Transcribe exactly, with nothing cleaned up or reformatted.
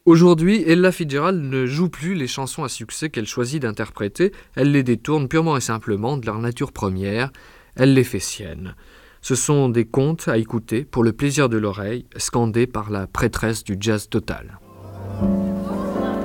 Aujourd'hui, Ella Fitzgerald ne joue plus les chansons à succès qu'elle choisit d'interpréter, elle les détourne purement et simplement de leur nature première, elle les fait siennes. Ce sont des contes à écouter pour le plaisir de l'oreille, scandés par la prêtresse du jazz total.